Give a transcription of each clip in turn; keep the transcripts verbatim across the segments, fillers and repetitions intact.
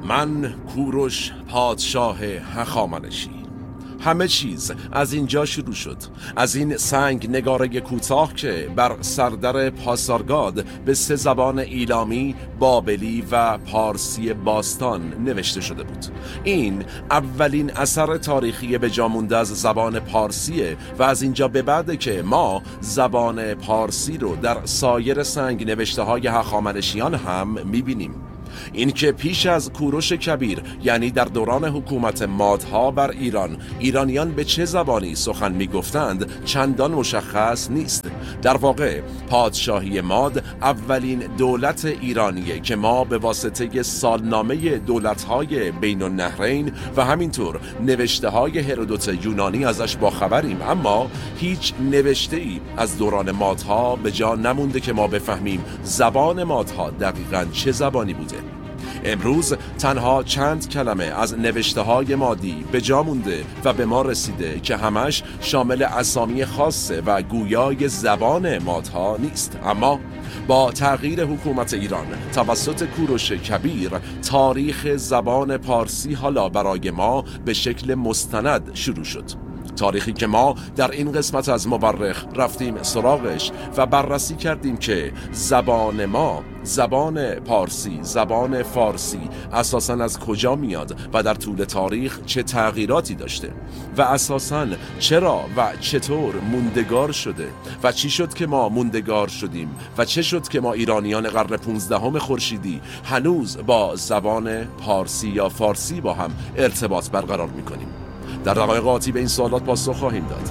من کوروش پادشاه هخامنشی. همه چیز از اینجا شروع شد، از این سنگ نگاره کوتاه که بر سردر پاسارگاد به سه زبان ایلامی، بابلی و پارسی باستان نوشته شده بود. این اولین اثر تاریخی به جا مونده از زبان پارسیه و از اینجا به بعد که ما زبان پارسی رو در سایر سنگ نوشته های هخامنشیان هم میبینیم. این که پیش از کوروش کبیر، یعنی در دوران حکومت مادها بر ایران، ایرانیان به چه زبانی سخن می گفتند چندان مشخص نیست. در واقع پادشاهی ماد اولین دولت ایرانیه که ما به واسطه سالنامه دولت‌های بین النهرین و همینطور نوشته های هرودوت یونانی ازش باخبریم، اما هیچ نوشته ای از دوران مادها به جا نمونده که ما بفهمیم زبان مادها دقیقاً چه زبانی بوده. امروز تنها چند کلمه از نوشته های مادی به جا مونده و به ما رسیده که همش شامل اسامی خاصه و گویای زبان مادها نیست. اما با تغییر حکومت ایران توسط کوروش کبیر، تاریخ زبان پارسی حالا برای ما به شکل مستند شروع شد. تاریخی که ما در این قسمت از مورخ رفتیم سراغش و بررسی کردیم که زبان ما، زبان پارسی، زبان فارسی اساساً از کجا میاد و در طول تاریخ چه تغییراتی داشته و اساساً چرا و چطور موندگار شده و چی شد که ما موندگار شدیم و چه شد که ما ایرانیان قرن پونزدهم خورشیدی هنوز با زبان پارسی یا فارسی با هم ارتباط برقرار میکنیم. در دقایق آتی به این سوالات پاسخ خواهیم داد.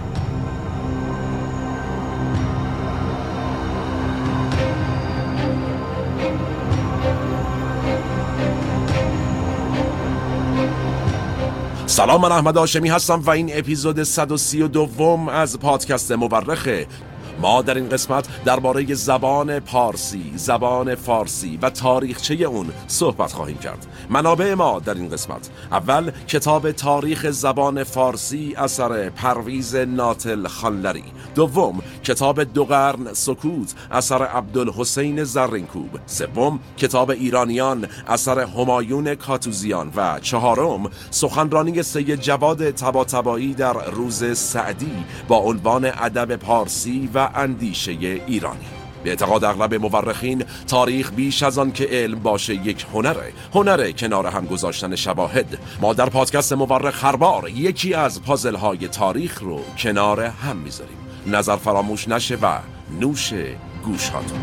سلام، من احمد هاشمی هستم و این اپیزود صد و سی و دوم از پادکست مورخه. ما در این قسمت درباره زبان پارسی، زبان فارسی و تاریخچه اون صحبت خواهیم کرد. منابع ما در این قسمت: اول کتاب تاریخ زبان فارسی اثر پرویز ناتل خانلری، دوم کتاب دو قرن سکوت اثر عبدالحسین زرینکوب، سوم کتاب ایرانیان اثر همایون کاتوزیان و چهارم سخنرانی سید جواد طباطبایی در روز سعدی با عنوان ادب پارسی و اندیشه ایرانی. به اعتقاد اغلب مورخین، تاریخ بیش از آن که علم باشه یک هنره، هنره کنار هم گذاشتن شواهد. ما در پادکست مورخ هر بار یکی از پازل های تاریخ رو کنار هم میذاریم. نظر فراموش نشه و نوش گوش هاتون.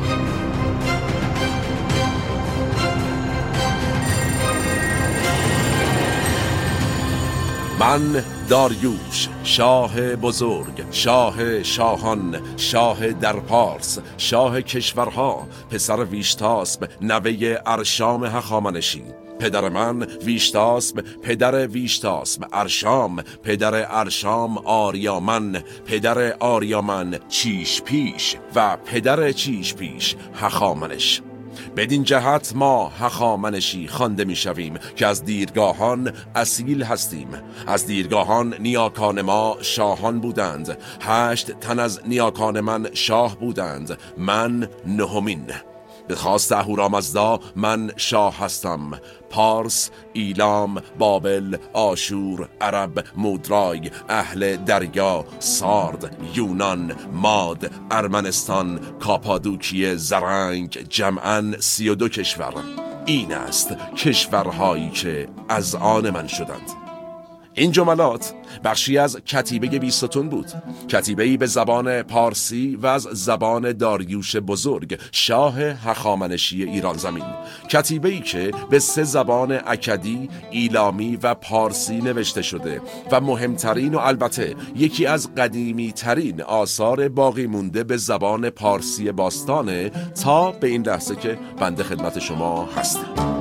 من داریوش، شاه بزرگ، شاه شاهان، شاه در پارس، شاه کشورها، پسر ویشتاسب، نوه ارشام هخامنشی. پدر من ویشتاسب، پدر ویشتاسب ارشام، پدر ارشام آریامن، پدر آریامن چیش پیش و پدر چیش پیش هخامنش. بدین جهت ما هخامنشی خوانده می شویم که از دیرگاهان اصیل هستیم. از دیرگاهان نیاکان ما شاهان بودند. هشت تن از نیاکان من شاه بودند، من نهمین. به خواست اهورامزدا من شاه هستم. پارس، ایلام، بابل، آشور، عرب، مودرای، اهل دریا، سارد، یونان، ماد، ارمنستان، کاپادوکیه، زرنگ، جمعاً سی و دو کشور. این است کشورهایی که از آن من شدند. این جملات بخشی از کتیبه بیستون بود، کتیبه‌ای به زبان پارسی و از زبان داریوش بزرگ، شاه هخامنشی ایران زمین. کتیبه‌ای که به سه زبان اکدی، ایلامی و پارسی نوشته شده و مهمترین و البته یکی از قدیمی ترین آثار باقی مونده به زبان پارسی باستانه تا به این لحظه که بنده خدمت شما هستم.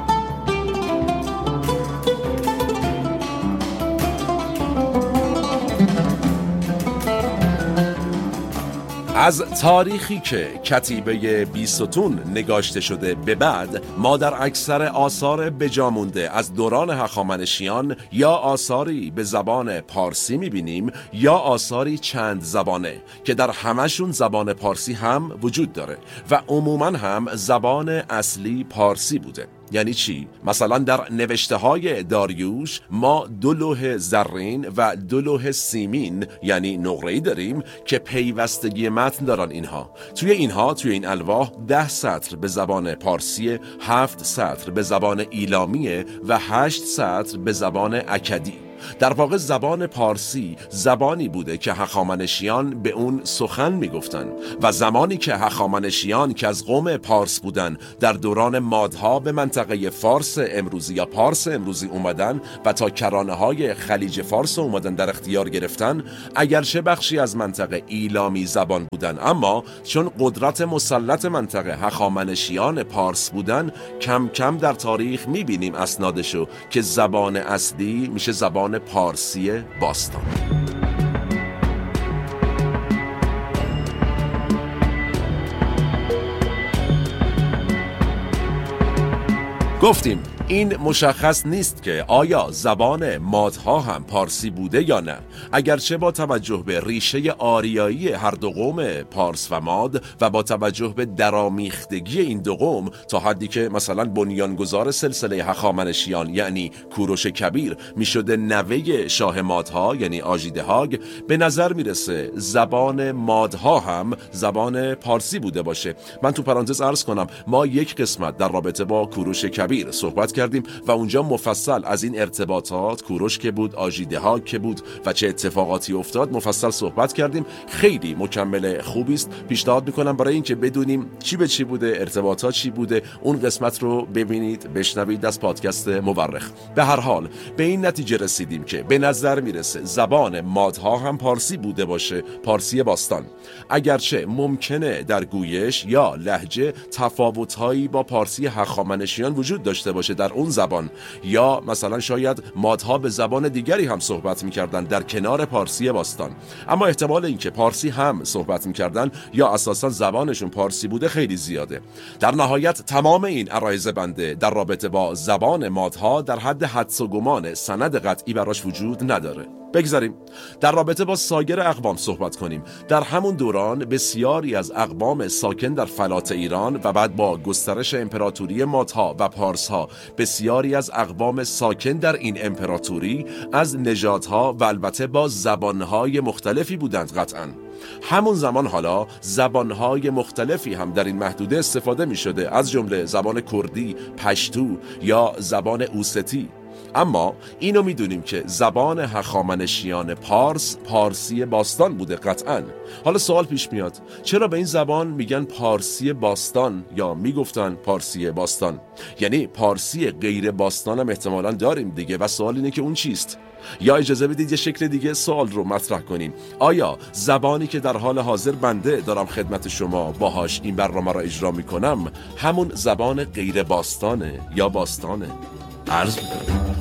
از تاریخی که کتیبه بیستون نگاشته شده به بعد، ما در اکثر آثار بجامونده از دوران هخامنشیان یا آثاری به زبان پارسی میبینیم یا آثاری چند زبانه که در همشون زبان پارسی هم وجود داره و عموماً هم زبان اصلی پارسی بوده. یعنی چی؟ مثلا در نوشته های داریوش ما دو لوح زرین و دو لوح سیمین یعنی نقره‌ای داریم که پیوستگی متن دارن. اینها توی اینها توی این الواح ده سطر به زبان پارسی، هفت سطر به زبان ایلامیه و هشت سطر به زبان اکدی. در واقع زبان پارسی زبانی بوده که هخامنشیان به اون سخن میگفتن و زمانی که هخامنشیان که از قوم پارس بودن در دوران مادها به منطقه فارس امروزی یا پارس امروزی اومدن و تا کرانه های خلیج فارس اومدن در اختیار گرفتن، اگرچه بخشی از منطقه ایلامی زبان بودن، اما چون قدرت مسلط منطقه هخامنشیان پارس بودن، کم کم در تاریخ میبینیم اسنادشو که زبان اصلی میشه زبان پارسی باستان. گفتیم این مشخص نیست که آیا زبان مادها هم پارسی بوده یا نه، اگرچه با توجه به ریشه آریایی هر دو قوم پارس و ماد و با توجه به درامیختگی این دو قوم تا حدی که مثلا بنیانگذار سلسله هخامنشیان یعنی کوروش کبیر میشده نوه شاه مادها یعنی آژیدهاگ، به نظر میرسه زبان مادها هم زبان پارسی بوده باشه. من تو پرانتز عرض کنم ما یک قسمت در رابطه با کوروش کبیر صحبت کردیم و اونجا مفصل از این ارتباطات، کوروش که بود، آژیدهاگ که بود و چه اتفاقاتی افتاد، مفصل صحبت کردیم. خیلی مکمل خوبی است. پیشنهاد میکنم برای اینکه بدونیم چی به چی بوده، ارتباطات چی بوده، اون قسمت رو ببینید، بشنوید از پادکست مورخ. به هر حال به این نتیجه رسیدیم که به نظر میرسه زبان مادها هم پارسی بوده باشه، پارسی باستان، اگرچه ممکنه در گویش یا لهجه تفاوت‌هایی با پارسی هخامنشیان وجود داشته باشه در اون زبان، یا مثلا شاید مادها به زبان دیگری هم صحبت می‌کردن در کنار پارسی باستان، اما احتمال اینکه پارسی هم صحبت می‌کردن یا اساساً زبانشون پارسی بوده خیلی زیاده. در نهایت تمام این عرایض بنده در رابطه با زبان مادها در حد حدس و گمان سند قطعی براش وجود نداره. بگذاریم در رابطه با سایر اقوام صحبت کنیم. در همون دوران بسیاری از اقوام ساکن در فلات ایران و بعد با گسترش امپراتوری مادها و پارسها بسیاری از اقوام ساکن در این امپراتوری از نژادها و البته با زبانهای مختلفی بودند. قطعاً همون زمان حالا زبانهای مختلفی هم در این محدوده استفاده می شده، از جمله زبان کردی، پشتو یا زبان اوستی. اما اینو میدونیم که زبان هخامنشیان پارس پارسی باستان بوده قطعاً. حالا سوال پیش میاد چرا به این زبان میگن پارسی باستان یا میگفتن پارسی باستان؟ یعنی پارسی غیر باستان هم احتمالاً داریم دیگه و سوال اینه که اون چیست؟ یا اجازه بدید یه شکل دیگه سوال رو مطرح کنیم. آیا زبانی که در حال حاضر بنده دارم خدمت شما باهاش این برنامه را اجرا میکنم همون زبان غیر باستانه یا باستانه؟ عرض میکنم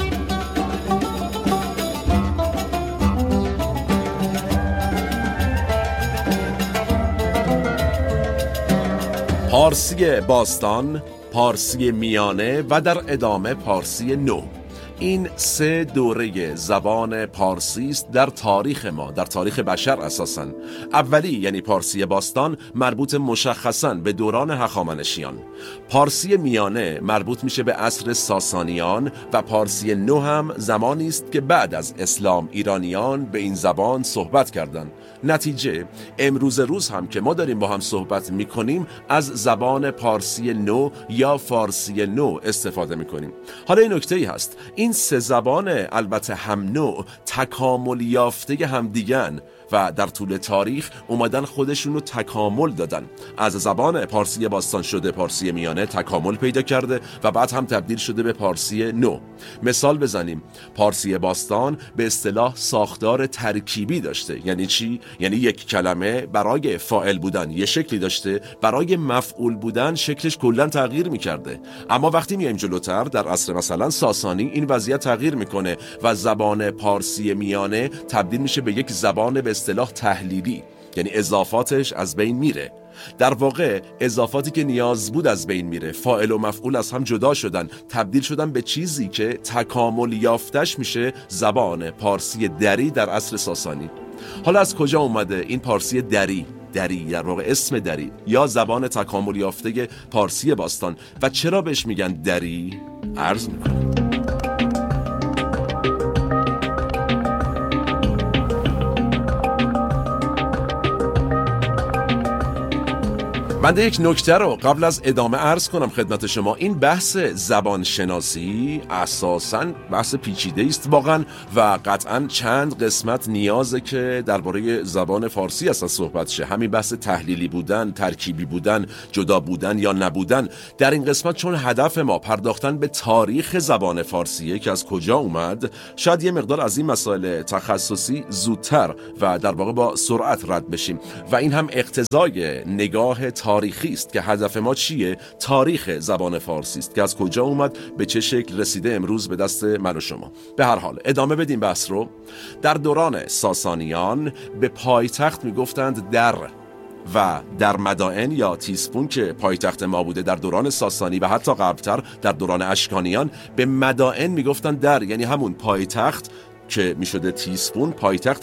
پارسی باستان، پارسی میانه و در ادامه پارسی نو. این سه دوره زبان پارسی است در تاریخ ما، در تاریخ بشر اساساً. اولی یعنی پارسی باستان مربوط مشخصاً به دوران هخامنشیان. پارسی میانه مربوط میشه به عصر ساسانیان و پارسی نو هم زمانی است که بعد از اسلام ایرانیان به این زبان صحبت کردند. نتیجه امروز روز هم که ما داریم با هم صحبت میکنیم از زبان پارسی نو یا فارسی نو استفاده میکنیم. حالا این نکته ای هست، این سه زبان البته هم نوع تکامل یافته هم دیگن و در طول تاریخ اومدن خودشون رو تکامل دادن. از زبان پارسی باستان شده پارسی میانه تکامل پیدا کرده و بعد هم تبدیل شده به پارسی نو. مثال بزنیم، پارسی باستان به اصطلاح ساختار ترکیبی داشته. یعنی چی؟ یعنی یک کلمه برای فاعل بودن یه شکلی داشته، برای مفعول بودن شکلش کلاً تغییر میکرده. اما وقتی میایم جلوتر در عصر مثلا ساسانی این وضعیت تغییر میکنه و زبان پارسی میانه تبدیل میشه به یک زبان به اصطلاح تحلیلی، یعنی اضافاتش از بین میره. در واقع اضافاتی که نیاز بود از بین میره، فاعل و مفعول از هم جدا شدن، تبدیل شدن به چیزی که تکامل یافتش میشه زبان پارسی دری در عصر ساسانی. حالا از کجا اومده این پارسی دری؟ دری، در واقع اسم دری یا زبان تکامل یافته پارسی باستان و چرا بهش میگن دری؟ عرض میکنم. بنده یک نکته رو قبل از ادامه عرض کنم خدمت شما. این بحث زبان شناسی اساساً بحث پیچیده است واقعا و قطعاً چند قسمت نیازه که درباره زبان فارسی اصلا صحبت شه. همین بحث تحلیلی بودن، ترکیبی بودن، جدا بودن یا نبودن در این قسمت، چون هدف ما پرداختن به تاریخ زبان فارسیه که از کجا اومد، شاید یه مقدار از این مسائل تخصصی زودتر و در واقع با سرعت رد بشیم و این هم اقتضای نگاه تاریخی است که هدف ما چیه؟ تاریخ زبان فارسی است که از کجا اومد، به چه شکل رسیده امروز به دست من و شما. به هر حال ادامه بدیم بحث رو. در دوران ساسانیان به پایتخت میگفتند در و در مدائن یا تیسفون که پایتخت ما بوده در دوران ساسانی و حتی قبلتر در دوران اشکانیان به مدائن میگفتند در، یعنی همون پایتخت که میشده تیسفون، پایتخت